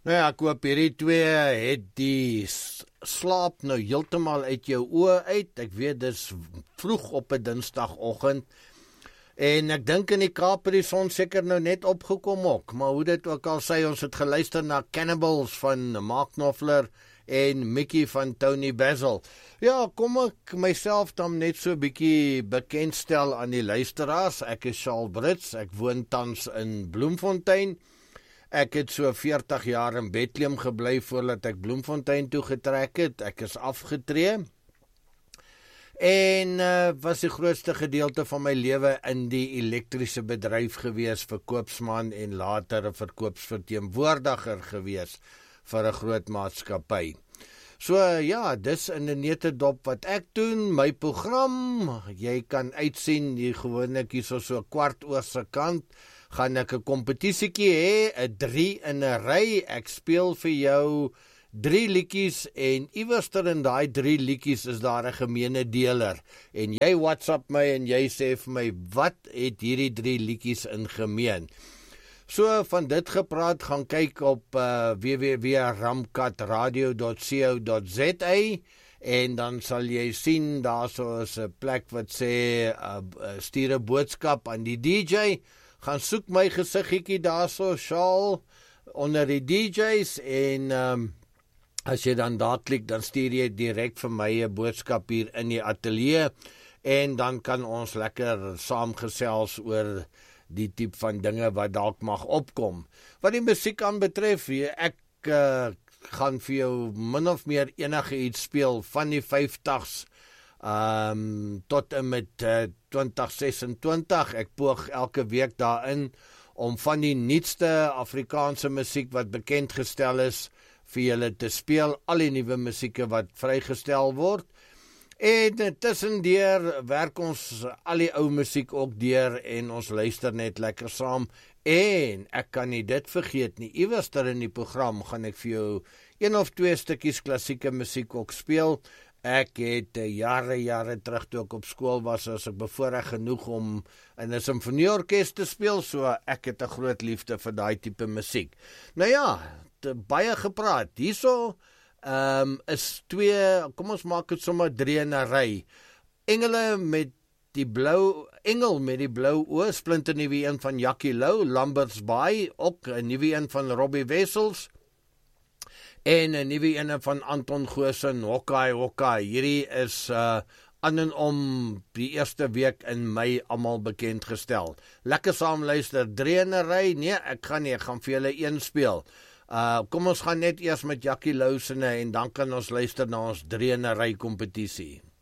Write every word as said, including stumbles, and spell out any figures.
Nou ja, ek hoop hierdie twee het die slaap nou heeltemal uit jou oë uit. Ek weet dis vroeg op 'n Dinsdagoggend. En ek dink in die Kaap het die son seker nou net opgekom ook, maar hoe dit ook al sê, ons het geluister na Cannibals van Mark Knopfler en Mickey van Tony Basil. Ja, kom ek myself dan net so 'n bietjie bekendstel aan die luisteraars. Ek is Charles Brits, ek woon tans in Bloemfontein. Ek het so veertig jaar in Bethlehem gebly voordat ek Bloemfontein toe getrek het. Ek is afgetree. En uh, was die grootste gedeelte van my lewe in die elektriese bedryf gewees, verkoopsman en later 'n verkoopsverteenwoordiger gewees vir 'n groot maatskappy. So uh, ja, dis in 'n netedop wat ek doen, my program. Jy kan uitsien hier gewoonlik hier so 'n kwart oor se kant gaan ek 'n kompetisietjie hê, 'n drie in 'n ry. Ek speel vir jou drie liedjies en iewers in daai drie liedjies is daar 'n gemeene deler. En jy WhatsApp my en jy sê vir my, wat het hierdie drie liedjies in gemeen? So van dit gepraat, gaan kyk op uh, w w w punt ramkat radio dot co dot z a en dan sal jy sien, daar so is 'n plek wat sê, uh, stuur 'n boodskap aan die D J, gaan soek my gesiggietjie daar so, Charles, onder die D J's en um, as jy dan daar klik, dan stuur jy direk vir my 'n boodskap hier in die ateljee en dan kan ons lekker saamgesels oor die tipe van dinge wat dalk mag opkom. Wat die musiek aanbetref, ek uh, gaan vir jou min of meer enige iets speel van die vyftigs um, tot en met uh, twintig sesentwintig. Ek poog elke week daarin om van die nuutste Afrikaanse musiek wat bekend gestel is vir julle te speel, al die nuwe musieke wat vrygestel word. En tussendeur werk ons al die ou musiek ook deur en ons luister net lekker saam. En ek kan nie dit vergeet nie, iewers daar in die program gaan ek vir jou een of twee stukkies klassieke musiek ook speel. Ek het uh, jare, jare terug toe ek op skool was, as ek bevoorreg genoeg om in 'n simfonieorkes te speel, so ek het 'n groot liefde vir daai tipe musiek. Nou ja, baie gepraat. Hierso um, is twee, kom ons maak dit sommer drie in 'n ry. Engele met die blou, Engel met die blou oë, splinter nuwe een van Jackie Lou, Lambert's Bay, ook 'n nuwe een van Robbie Wessels. En 'n nuwe een van Anton Goosen, Hokkai Hokkai. Hierdie is uh, aan en om die eerste week in Mei almal bekend gestel. Lekker saam luister, drie in 'n ry. Nee, ek gaan nie, ek gaan vir julle een speel. Uh, kom ons gaan net eers met Jackie Lou se en dan kan ons luister na ons drie in 'n ry kompetisie.